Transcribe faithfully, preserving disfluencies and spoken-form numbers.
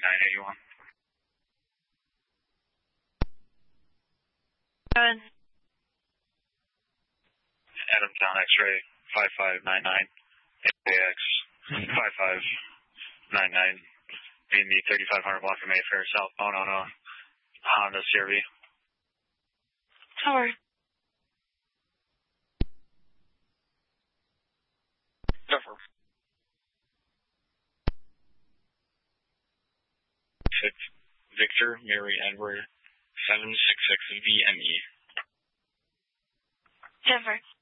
nine eighty-one. Seven. Adamtown X-ray five five nine nine. A X five five nine nine. B and B thirty-five hundred block of Mayfair southbound on a Honda C R V. Tower. Denver. Six Victor Mary Edward seven six six V M E. Denver.